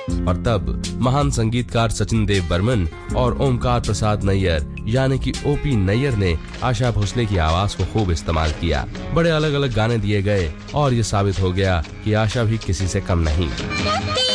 और तब महान संगीतकार सचिन देव बर्मन और ओमकार प्रसाद नैयर यानी कि ओपी नैयर ने आशा भोसले की आवाज को खूब इस्तेमाल किया। बड़े अलग अलग गाने दिए गए और ये साबित हो गया कि आशा भी किसी से कम नहीं।